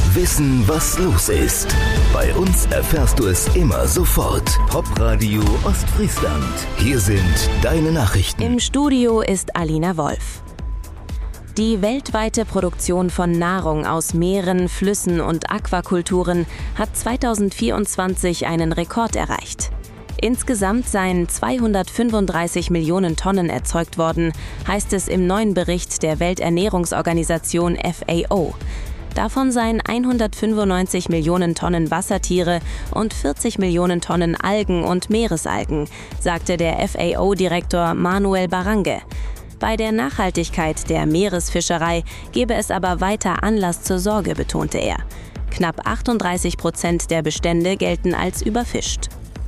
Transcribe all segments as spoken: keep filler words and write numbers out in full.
Wissen, was los ist. Bei uns erfährst du es immer sofort. Popradio Ostfriesland. Hier sind deine Nachrichten. Im Studio ist Alina Wolf. Die weltweite Produktion von Nahrung aus Meeren, Flüssen und Aquakulturen hat zweitausendvierundzwanzig einen Rekord erreicht. Insgesamt seien zweihundertfünfunddreißig Millionen Tonnen erzeugt worden, heißt es im neuen Bericht der Welternährungsorganisation F A O. Davon seien hundertfünfundneunzig Millionen Tonnen Wassertiere und vierzig Millionen Tonnen Algen und Meeresalgen, sagte der F A O-Direktor Manuel Barange. Bei der Nachhaltigkeit der Meeresfischerei gebe es aber weiter Anlass zur Sorge, betonte er. Knapp achtunddreißig Prozent der Bestände gelten als überfischt.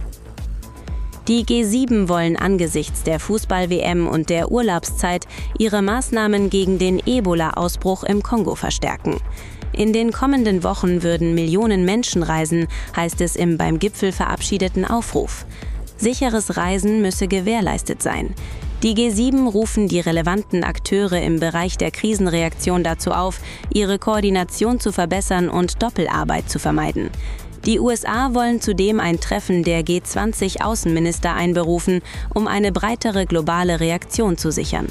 Die G sieben wollen angesichts der Fußball-W M und der Urlaubszeit ihre Maßnahmen gegen den Ebola-Ausbruch im Kongo verstärken. In den kommenden Wochen würden Millionen Menschen reisen, heißt es im beim Gipfel verabschiedeten Aufruf. Sicheres Reisen müsse gewährleistet sein. Die G sieben rufen die relevanten Akteure im Bereich der Krisenreaktion dazu auf, ihre Koordination zu verbessern und Doppelarbeit zu vermeiden. Die U S A wollen zudem ein Treffen der G zwanzig Außenminister einberufen, um eine breitere globale Reaktion zu sichern.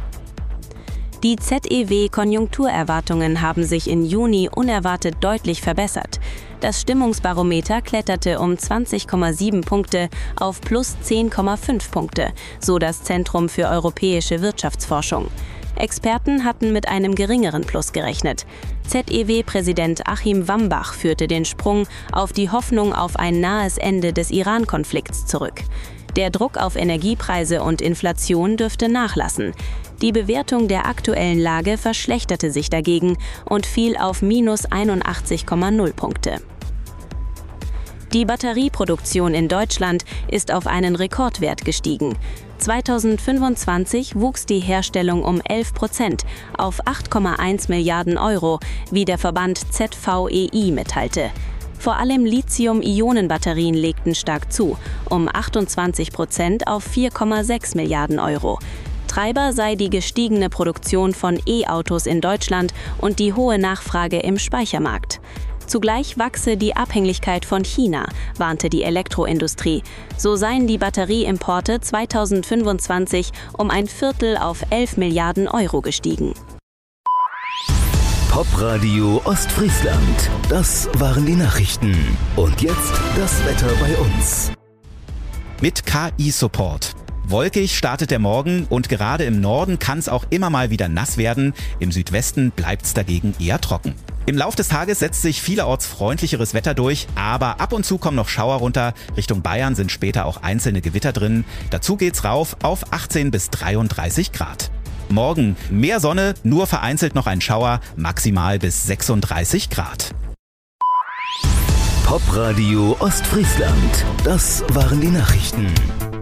Die Z E W-Konjunkturerwartungen haben sich im Juni unerwartet deutlich verbessert. Das Stimmungsbarometer kletterte um zwanzig Komma sieben Punkte auf plus zehn Komma fünf Punkte, so das Zentrum für europäische Wirtschaftsforschung. Experten hatten mit einem geringeren Plus gerechnet. Z E W-Präsident Achim Wambach führte den Sprung auf die Hoffnung auf ein nahes Ende des Iran-Konflikts zurück. Der Druck auf Energiepreise und Inflation dürfte nachlassen. Die Bewertung der aktuellen Lage verschlechterte sich dagegen und fiel auf minus einundachtzig Komma null Punkte. Die Batterieproduktion in Deutschland ist auf einen Rekordwert gestiegen. zweitausendfünfundzwanzig wuchs die Herstellung um elf Prozent auf acht Komma eins Milliarden Euro, wie der Verband Z V E I mitteilte. Vor allem Lithium-Ionen-Batterien legten stark zu, um achtundzwanzig Prozent auf vier Komma sechs Milliarden Euro. Treiber sei die gestiegene Produktion von E-Autos in Deutschland und die hohe Nachfrage im Speichermarkt. Zugleich wachse die Abhängigkeit von China, warnte die Elektroindustrie. So seien die Batterieimporte zweitausendfünfundzwanzig um ein Viertel auf elf Milliarden Euro gestiegen. Popradio Ostfriesland. Das waren die Nachrichten. Und jetzt das Wetter bei uns. Mit K I-Support. Wolkig startet der Morgen und gerade im Norden kann es auch immer mal wieder nass werden. Im Südwesten bleibt es dagegen eher trocken. Im Lauf des Tages setzt sich vielerorts freundlicheres Wetter durch, aber ab und zu kommen noch Schauer runter. Richtung Bayern sind später auch einzelne Gewitter drin. Dazu geht's rauf auf achtzehn bis dreiunddreißig Grad. Morgen mehr Sonne, nur vereinzelt noch ein Schauer, maximal bis sechsunddreißig Grad. Popradio Ostfriesland. Das waren die Nachrichten.